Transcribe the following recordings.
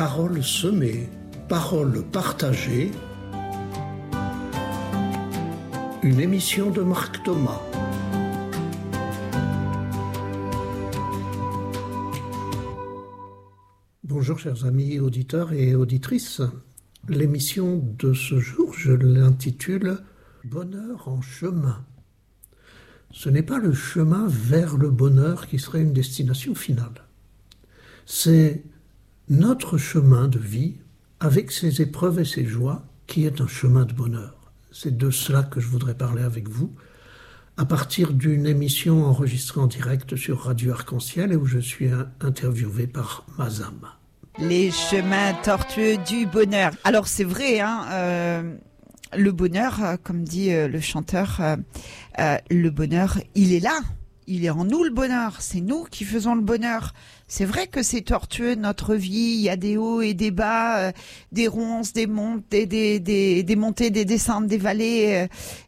Paroles semées, paroles partagées. Une émission de Marc Thomas. Bonjour chers amis auditeurs et auditrices. L'émission de ce jour, je l'intitule « Bonheur en chemin ». Ce n'est pas le chemin vers le bonheur qui serait une destination finale. C'est notre chemin de vie, avec ses épreuves et ses joies, qui est un chemin de bonheur. C'est de cela que je voudrais parler avec vous, à partir d'une émission enregistrée en direct sur Radio Arc-en-Ciel et où je suis interviewé par Mazam. Les chemins tortueux du bonheur. Alors c'est vrai, le bonheur, comme dit le chanteur, le bonheur, il est là. Il est en nous le bonheur. C'est nous qui faisons le bonheur. C'est vrai que c'est tortueux notre vie. Il y a des hauts et des bas, des ronces, des montées, des montées, des descentes, des vallées.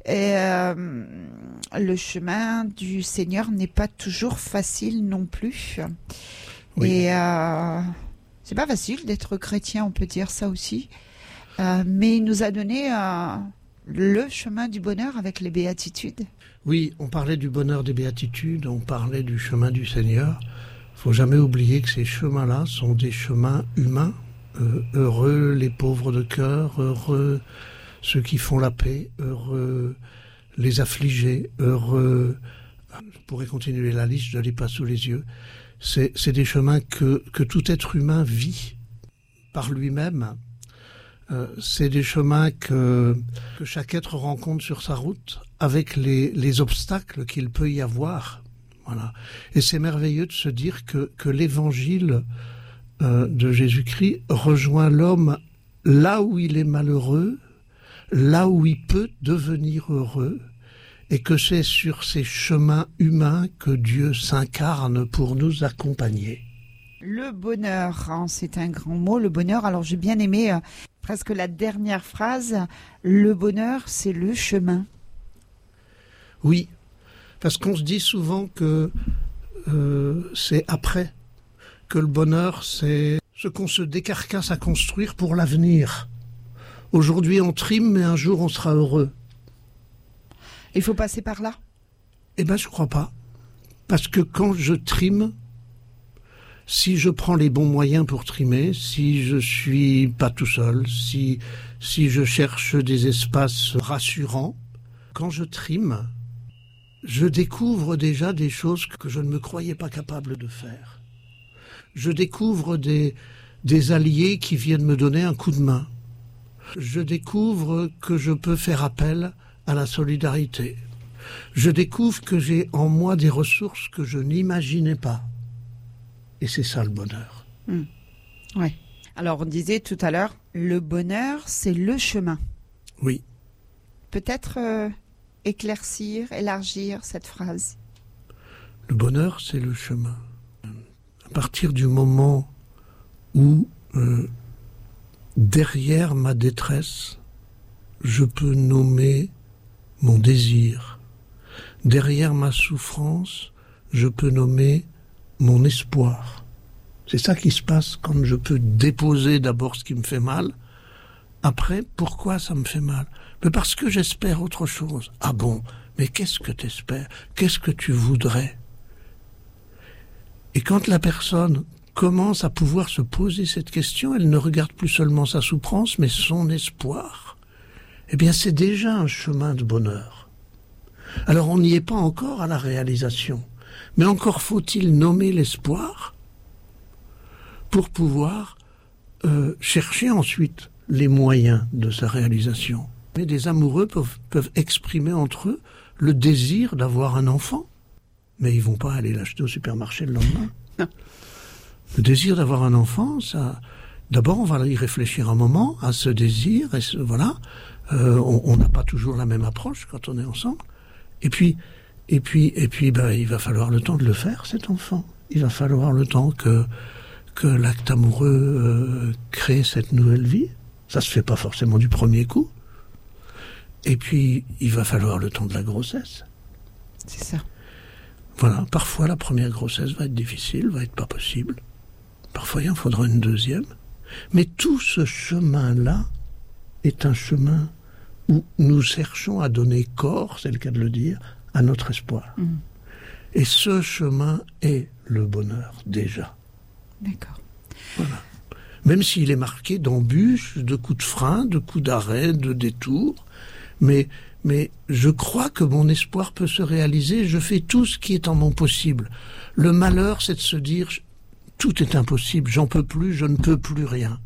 Le chemin du Seigneur n'est pas toujours facile non plus. Oui. Et c'est pas facile d'être chrétien, on peut dire ça aussi. Mais il nous a donné le chemin du bonheur avec les béatitudes. Oui, on parlait du bonheur des béatitudes, on parlait du chemin du Seigneur. Il ne faut jamais oublier que ces chemins-là sont des chemins humains. Heureux les pauvres de cœur, heureux ceux qui font la paix, heureux les affligés, heureux... Je pourrais continuer la liste, je ne l'ai pas sous les yeux. C'est des chemins que tout être humain vit par lui-même. C'est des chemins que chaque être rencontre sur sa route avec les obstacles qu'il peut y avoir. Voilà. Et c'est merveilleux de se dire que l'évangile de Jésus-Christ rejoint l'homme là où il est malheureux, là où il peut devenir heureux, et que c'est sur ces chemins humains que Dieu s'incarne pour nous accompagner. Le bonheur, c'est un grand mot, le bonheur. Alors j'ai bien aimé presque la dernière phrase, le bonheur c'est le chemin. Oui, parce qu'on se dit souvent que c'est après, que le bonheur c'est ce qu'on se décarcasse à construire pour l'avenir. Aujourd'hui on trime, mais un jour on sera heureux. Il faut passer par là ? Eh bien je crois pas, parce que quand je trime, si je prends les bons moyens pour trimer, si je suis pas tout seul, si je cherche des espaces rassurants, quand je trime, je découvre déjà des choses que je ne me croyais pas capable de faire. Je découvre des alliés qui viennent me donner un coup de main. Je découvre que je peux faire appel à la solidarité. Je découvre que j'ai en moi des ressources que je n'imaginais pas. Et c'est ça le bonheur. Ouais. Alors on disait tout à l'heure, le bonheur c'est le chemin. Oui. Peut-être éclaircir, élargir cette phrase. Le bonheur c'est le chemin. À partir du moment où derrière ma détresse, je peux nommer mon désir. Derrière ma souffrance, je peux nommer mon espoir. C'est ça qui se passe quand je peux déposer d'abord ce qui me fait mal. Après, pourquoi ça me fait mal ? Mais parce que j'espère autre chose. Ah bon, mais qu'est-ce que tu espères ? Qu'est-ce que tu voudrais ? Et quand la personne commence à pouvoir se poser cette question, elle ne regarde plus seulement sa souffrance, mais son espoir. Eh bien, c'est déjà un chemin de bonheur. Alors, on n'y est pas encore à la réalisation. Mais encore faut-il nommer l'espoir pour pouvoir chercher ensuite les moyens de sa réalisation. Mais des amoureux peuvent exprimer entre eux le désir d'avoir un enfant, mais ils ne vont pas aller l'acheter au supermarché le lendemain. Le désir d'avoir un enfant, ça, d'abord on va y réfléchir un moment à ce désir, et voilà. On n'a pas toujours la même approche quand on est ensemble. Et puis, il va falloir le temps de le faire, cet enfant. Il va falloir le temps que l'acte amoureux crée cette nouvelle vie. Ça se fait pas forcément du premier coup. Et puis, il va falloir le temps de la grossesse. C'est ça. Voilà, parfois la première grossesse va être difficile, va être pas possible. Parfois il en faudra une deuxième. Mais tout ce chemin-là est un chemin où nous cherchons à donner corps, c'est le cas de le dire, à notre espoir. Et ce chemin est le bonheur, déjà. D'accord. Voilà. Même s'il est marqué d'embûches, de coups de frein, de coups d'arrêt, de détours, mais je crois que mon espoir peut se réaliser, je fais tout ce qui est en mon possible. Le malheur, c'est de se dire, tout est impossible, j'en peux plus, je ne peux plus rien.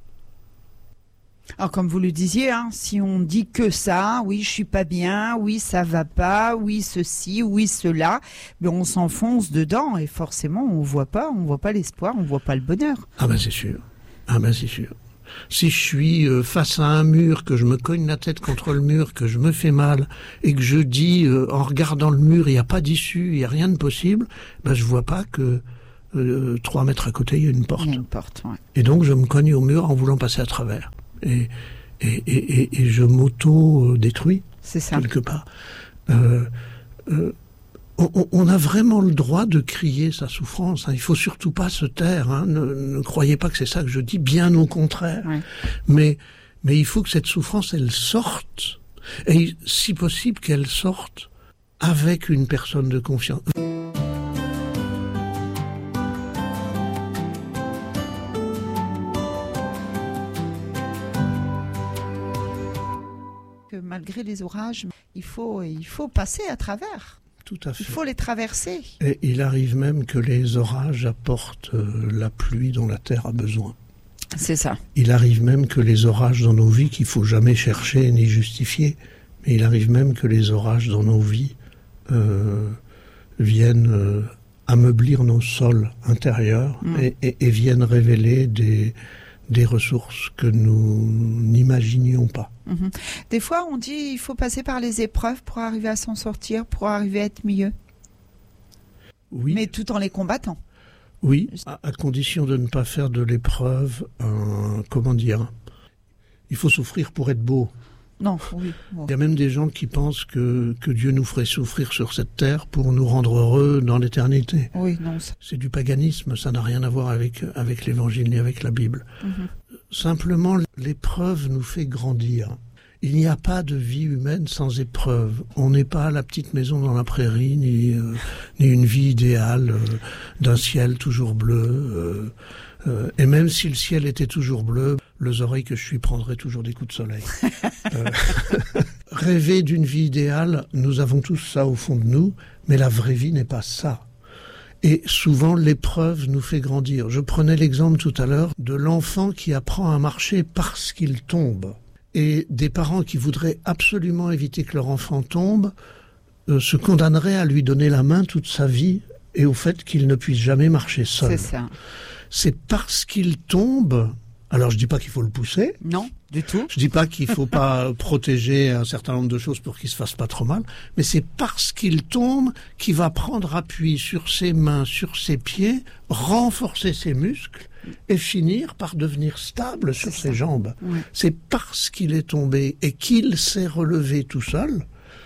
Alors comme vous le disiez, si on dit que ça, oui je suis pas bien, oui ça va pas, oui ceci, oui cela, mais on s'enfonce dedans et forcément on voit pas l'espoir, on voit pas le bonheur. Ah ben c'est sûr, Si je suis face à un mur, que je me cogne la tête contre le mur, que je me fais mal, et que je dis en regardant le mur, il n'y a pas d'issue, il n'y a rien de possible, je vois pas que 3 mètres à côté, il y a une porte. Il y a une porte, ouais. Et donc je me cogne au mur en voulant passer à travers. Et je m'auto-détruis, c'est ça. quelque part. On a vraiment le droit de crier sa souffrance. Il faut surtout pas se taire. Ne croyez pas que c'est ça que je dis, bien au contraire. Ouais. Mais il faut que cette souffrance, elle sorte. Et si possible, qu'elle sorte avec une personne de confiance. Que malgré les orages, il faut passer à travers. Tout à fait. Il faut les traverser. Et il arrive même que les orages apportent la pluie dont la terre a besoin. C'est ça. Il arrive même que les orages dans nos vies, qu'il faut jamais chercher ni justifier, mais il arrive même que les orages dans nos vies viennent ameublir nos sols intérieurs et viennent révéler des ressources que nous n'imaginions pas. Des fois, on dit il faut passer par les épreuves pour arriver à s'en sortir, pour arriver à être mieux. Oui. Mais tout en les combattant. Oui, à condition de ne pas faire de l'épreuve il faut souffrir pour être beau. Non, oui. Bon. Il y a même des gens qui pensent que Dieu nous ferait souffrir sur cette terre pour nous rendre heureux dans l'éternité. Oui, non. C'est du paganisme, ça n'a rien à voir avec l'évangile ni avec la Bible. Simplement, l'épreuve nous fait grandir. Il n'y a pas de vie humaine sans épreuve. On n'est pas la petite maison dans la prairie, ni une vie idéale d'un ciel toujours bleu. Et même si le ciel était toujours bleu, les oreilles que je suis prendraient toujours des coups de soleil. Rêver d'une vie idéale, nous avons tous ça au fond de nous, mais la vraie vie n'est pas ça. Et souvent, l'épreuve nous fait grandir. Je prenais l'exemple tout à l'heure de l'enfant qui apprend à marcher parce qu'il tombe. Et des parents qui voudraient absolument éviter que leur enfant tombe se condamneraient à lui donner la main toute sa vie et au fait qu'il ne puisse jamais marcher seul. C'est ça. C'est parce qu'il tombe. Alors je dis pas qu'il faut le pousser. Non, du tout. Je dis pas qu'il faut pas protéger un certain nombre de choses pour qu'il se fasse pas trop mal. Mais c'est parce qu'il tombe qu'il va prendre appui sur ses mains, sur ses pieds, renforcer ses muscles et finir par devenir stable sur ses jambes. Ouais. C'est parce qu'il est tombé et qu'il s'est relevé tout seul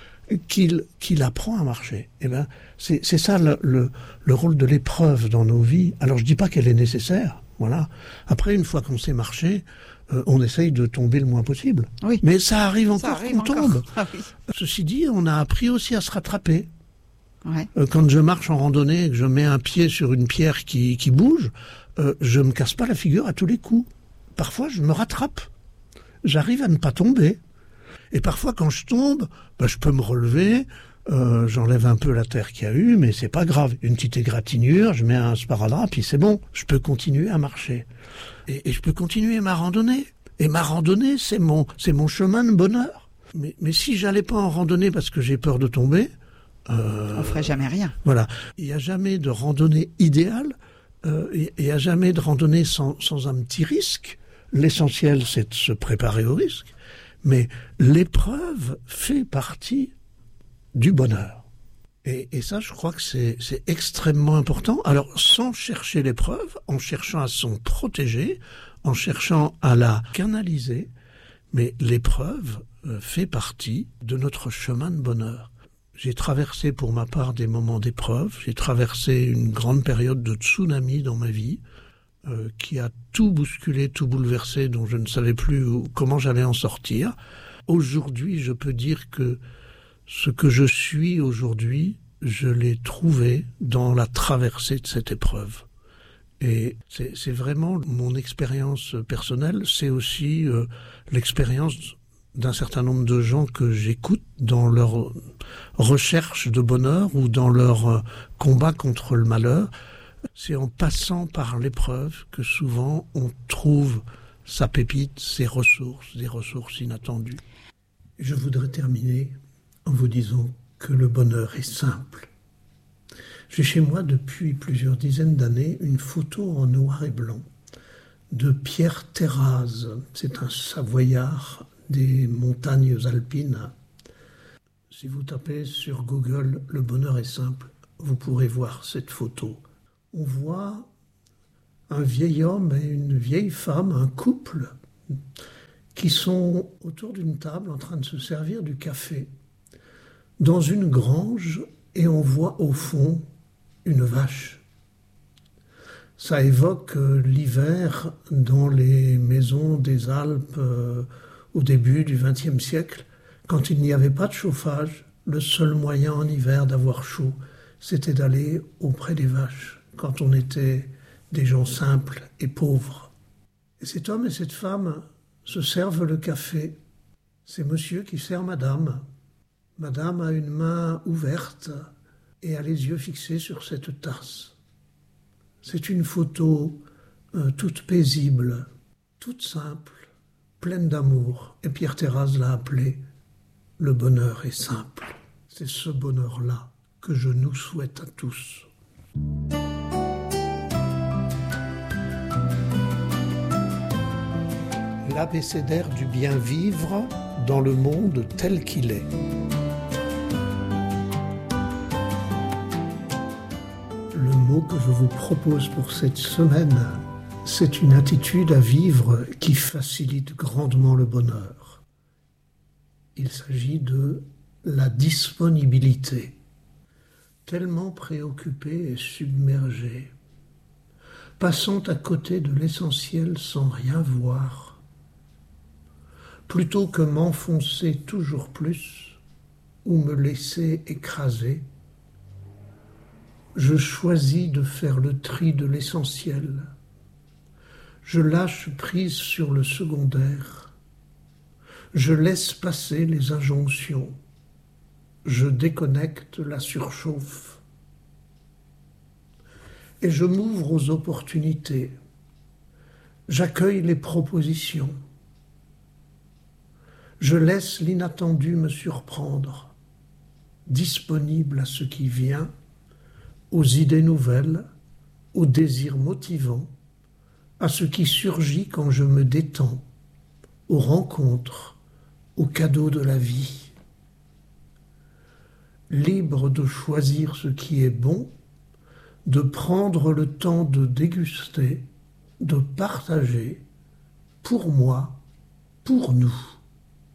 qu'il apprend à marcher. Eh ben, c'est ça le rôle de l'épreuve dans nos vies. Alors je dis pas qu'elle est nécessaire. Voilà. Après, une fois qu'on sait marcher, on essaye de tomber le moins possible. Oui. Mais ça arrive encore qu'on tombe. Ah oui. Ceci dit, on a appris aussi à se rattraper. Ouais. Quand je marche en randonnée et que je mets un pied sur une pierre qui bouge, je me casse pas la figure à tous les coups. Parfois, je me rattrape. J'arrive à ne pas tomber. Et parfois, quand je tombe, je peux me relever. J'enlève un peu la terre qu'il y a eu, mais c'est pas grave. Une petite égratignure, je mets un sparadrap, puis c'est bon. Je peux continuer à marcher. Et je peux continuer ma randonnée. Et ma randonnée, c'est mon chemin de bonheur. Mais si j'allais pas en randonnée parce que j'ai peur de tomber... on ferait jamais rien. Voilà. Il n'y a jamais de randonnée idéale. Il n'y a jamais de randonnée sans un petit risque. L'essentiel, c'est de se préparer au risque. Mais l'épreuve fait partie du bonheur. Et ça, je crois que c'est extrêmement important. Alors, sans chercher l'épreuve, en cherchant à s'en protéger, en cherchant à la canaliser, mais l'épreuve fait partie de notre chemin de bonheur. J'ai traversé pour ma part des moments d'épreuve, j'ai traversé une grande période de tsunami dans ma vie. qui a tout bousculé, tout bouleversé, dont je ne savais plus comment j'allais en sortir. Aujourd'hui, je peux dire que ce que je suis aujourd'hui, je l'ai trouvé dans la traversée de cette épreuve. Et c'est vraiment mon expérience personnelle, c'est aussi l'expérience d'un certain nombre de gens que j'écoute dans leur recherche de bonheur ou dans leur combat contre le malheur. C'est en passant par l'épreuve que souvent on trouve sa pépite, ses ressources, des ressources inattendues. Je voudrais terminer en vous disant que le bonheur est simple. J'ai chez moi depuis plusieurs dizaines d'années une photo en noir et blanc de Pierre Terraze. C'est un Savoyard des montagnes alpines. Si vous tapez sur Google « Le bonheur est simple », vous pourrez voir cette photo. On voit un vieil homme et une vieille femme, un couple, qui sont autour d'une table en train de se servir du café dans une grange, et on voit au fond une vache. Ça évoque l'hiver dans les maisons des Alpes au début du XXe siècle, quand il n'y avait pas de chauffage. Le seul moyen en hiver d'avoir chaud, c'était d'aller auprès des vaches, quand on était des gens simples et pauvres. Et cet homme et cette femme se servent le café. C'est monsieur qui sert madame. Madame a une main ouverte et a les yeux fixés sur cette tasse. C'est une photo toute paisible, toute simple, pleine d'amour. Et Pierre Terraze l'a appelée « Le bonheur est simple ». C'est ce bonheur-là que je nous souhaite à tous. L'abécédaire du bien vivre dans le monde tel qu'il est. Le mot que je vous propose pour cette semaine, c'est une attitude à vivre qui facilite grandement le bonheur. Il s'agit de la disponibilité. Tellement préoccupé et submergé, passant à côté de l'essentiel sans rien voir, plutôt que m'enfoncer toujours plus ou me laisser écraser, je choisis de faire le tri de l'essentiel. Je lâche prise sur le secondaire. Je laisse passer les injonctions. Je déconnecte la surchauffe. Et je m'ouvre aux opportunités. J'accueille les propositions. Je laisse l'inattendu me surprendre, disponible à ce qui vient, aux idées nouvelles, aux désirs motivants, à ce qui surgit quand je me détends, aux rencontres, aux cadeaux de la vie. Libre de choisir ce qui est bon, de prendre le temps de déguster, de partager, pour moi, pour nous.